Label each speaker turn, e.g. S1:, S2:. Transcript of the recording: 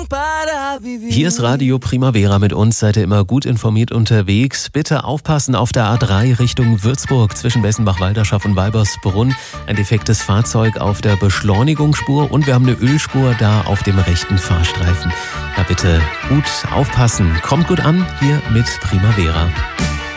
S1: Hier ist Radio Primavera mit uns. Seid ihr immer gut informiert unterwegs. Bitte aufpassen auf der A3 Richtung Würzburg zwischen Bessenbach-Walderschaft und Weibersbrunn. Ein defektes Fahrzeug auf der Beschleunigungsspur und wir haben eine Ölspur da auf dem rechten Fahrstreifen. Da bitte gut aufpassen. Kommt gut an hier mit Primavera.